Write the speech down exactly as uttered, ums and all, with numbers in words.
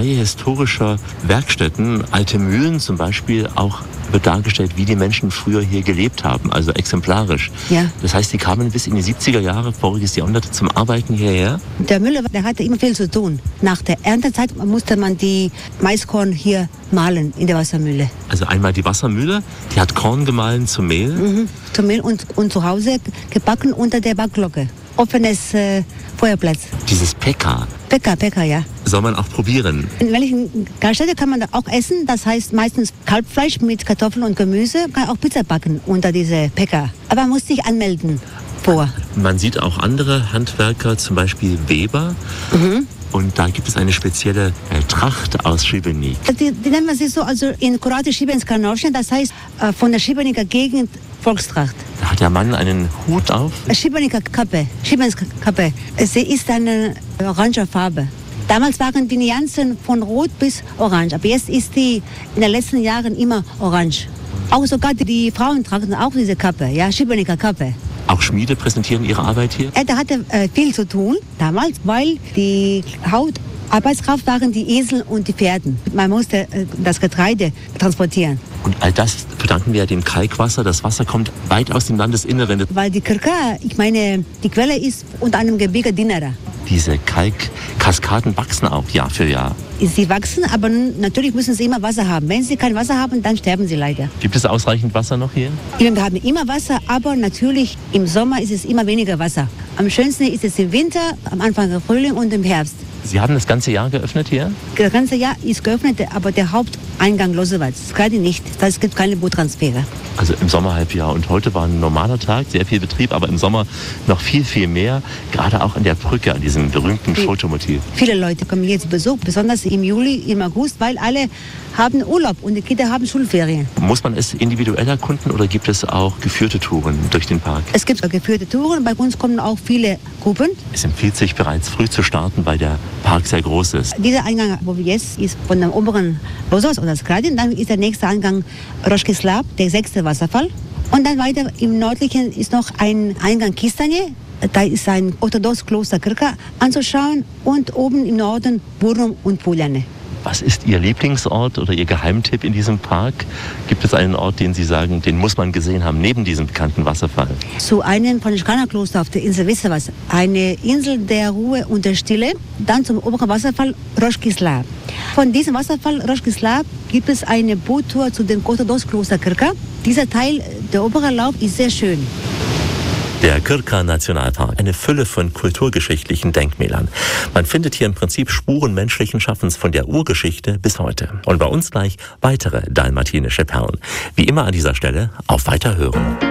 Reihe historischer Werkstätten, alte Mühlen zum Beispiel, auch wird dargestellt, wie die Menschen früher hier gelebt haben, also exemplarisch. Ja. Das heißt, die kamen bis in die siebziger Jahre voriges Jahrhundert zum Arbeiten hierher? Der Müller, der hatte immer viel zu tun. Nach der Erntezeit musste man die Maiskorn hier mahlen in der Wassermühle. Also einmal die Wassermühle, die hat Korn gemahlen zum Mehl? Mhm, zum Mehl und, und zu Hause gebacken unter der Backglocke. Offenes äh, Feuerplatz. Dieses Pekka. Pekka, Pekka, ja. Soll man auch probieren? In welchen Gaststätte kann man da auch essen? Das heißt meistens Kalbfleisch mit Kartoffeln und Gemüse. Man kann auch Pizza backen unter diese Pekka. Aber man muss sich anmelden vor. Man sieht auch andere Handwerker, zum Beispiel Weber. Mhm. Und da gibt es eine spezielle äh, Tracht aus Šibenik. Die, die nennen wir so, also in Kroatisch Šibenska nošnja, das heißt äh, von der Šibeniker Gegend Volkstracht. Da hat der Mann einen Hut auf. Šibeniker Kappe, Šibenska Kappe. Sie ist eine orange Farbe. Damals waren die Nuancen von rot bis orange, aber jetzt ist die in den letzten Jahren immer orange. Auch sogar die, die Frauen tragen auch diese Kappe, ja, Šibeniker Kappe. Auch Schmiede präsentieren ihre Arbeit hier? Er hatte äh, viel zu tun damals, weil die Hauptarbeitskraft waren die Esel und die Pferden. Man musste äh, das Getreide transportieren. Und all das verdanken wir dem Kalkwasser. Das Wasser kommt weit aus dem Landesinneren. Weil die Krka, ich meine, die Quelle ist unter einem Gebirge Dinara. Diese Kalkkaskaden wachsen auch Jahr für Jahr. Sie wachsen, aber natürlich müssen sie immer Wasser haben. Wenn sie kein Wasser haben, dann sterben sie leider. Gibt es ausreichend Wasser noch hier? Wir haben immer Wasser, aber natürlich im Sommer ist es immer weniger Wasser. Am schönsten ist es im Winter, am Anfang des Frühling und im Herbst. Sie haben das ganze Jahr geöffnet hier? Das ganze Jahr ist geöffnet, aber der Haupteingang Losewalz gerade nicht. Es gibt keine Boottransfere. Also im Sommerhalbjahr. Und heute war ein normaler Tag, sehr viel Betrieb, aber im Sommer noch viel, viel mehr. Gerade auch an der Brücke, an diesem berühmten Viel, Fotomotiv. Viele Leute kommen hier zu Besuch, besonders im Juli, im August, weil alle haben Urlaub und die Kinder haben Schulferien. Muss man es individuell erkunden oder gibt es auch geführte Touren durch den Park? Es gibt geführte Touren, bei uns kommen auch viele Gruppen. Es empfiehlt sich bereits früh zu starten, weil der Park sehr groß ist. Dieser Eingang, wo wir jetzt ist von dem oberen Losos oder Skradin, dann ist der nächste Eingang Roški slap, der sechste Wasserfall. Und dann weiter im nördlichen ist noch ein Eingang Kistanje. Da ist ein orthodox Kloster Krka anzuschauen und oben im Norden Burrum und Puljane. Was ist Ihr Lieblingsort oder Ihr Geheimtipp in diesem Park? Gibt es einen Ort, den Sie sagen, den muss man gesehen haben, neben diesem bekannten Wasserfall? Zu einem Franziskanerkloster auf der Insel Vissewas, eine Insel der Ruhe und der Stille. Dann zum oberen Wasserfall Roški slap. Von diesem Wasserfall Roški slap gibt es eine Boottour zu dem orthodox Kloster Krka. Dieser Teil, der obere Lauf, ist sehr schön. Der Krka-Nationalpark, eine Fülle von kulturgeschichtlichen Denkmälern. Man findet hier im Prinzip Spuren menschlichen Schaffens von der Urgeschichte bis heute. Und bei uns gleich weitere dalmatinische Perlen. Wie immer an dieser Stelle auf Weiterhören.